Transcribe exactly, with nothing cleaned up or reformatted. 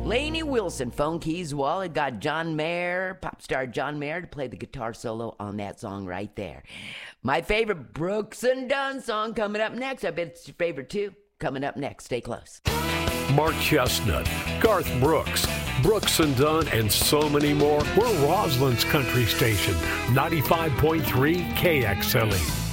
Lainey Wilson, phone keys, wallet, got John Mayer, pop star John Mayer, to play the guitar solo on that song right there. My favorite Brooks and Dunn song coming up next. I bet it's your favorite too. Coming up next. Stay close. Mark Chestnut, Garth Brooks, Brooks and Dunn, and so many more. We're Roslyn's country station, ninety-five point three K X L E.